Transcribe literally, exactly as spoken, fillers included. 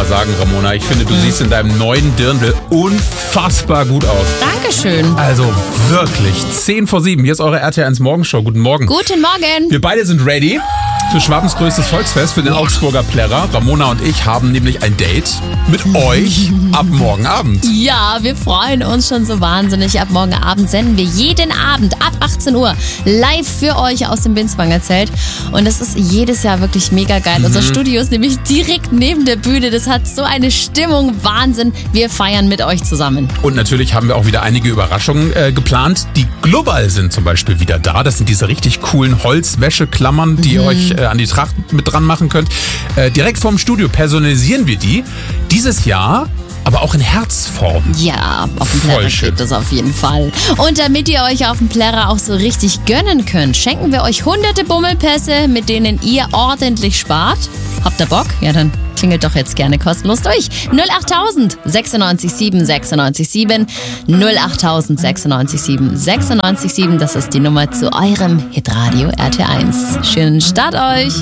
sagen, Ramona. Ich finde, du mhm. siehst in deinem neuen Dirndl unfassbar gut aus. Dankeschön. Also wirklich, zehn vor sieben. Hier ist eure R T L eins Morgenshow. Guten Morgen. Guten Morgen. Wir beide sind ready für Schwabens größtes Volksfest, für den ja. Augsburger Plärrer. Ramona und ich haben nämlich ein Date mit euch ab morgen Abend. Ja, wir freuen uns schon so wahnsinnig. Ab morgen Abend senden wir jeden Abend ab achtzehn Uhr live für euch aus dem Binswanger Zelt. Und das ist jedes Jahr wirklich mega geil. Mhm. Unser Studio ist nämlich direkt neben der Bühne. Das hat so eine Stimmung. Wahnsinn. Wir feiern mit euch zusammen. Und natürlich haben wir auch wieder einige Überraschungen äh, geplant. Die Global sind zum Beispiel wieder da. Das sind diese richtig coolen Holzwäscheklammern, die ihr mhm. euch äh, an die Tracht mit dran machen könnt. Äh, direkt vorm Studio personalisieren wir die. Dieses Jahr aber auch in Herzform. Ja, auf dem Plärrer gibt es auf jeden Fall. Und damit ihr euch auf dem Plärrer auch so richtig gönnen könnt, schenken wir euch hunderte Bummelpässe, mit denen ihr ordentlich spart. Habt ihr Bock? Ja, dann klingelt doch jetzt gerne kostenlos durch. null achttausend sechsundneunzig sieben sechsundneunzig sieben null achttausend sechsundneunzig sieben sechsundneunzig sieben. Das ist die Nummer zu eurem Hitradio R T eins. Schönen Start euch!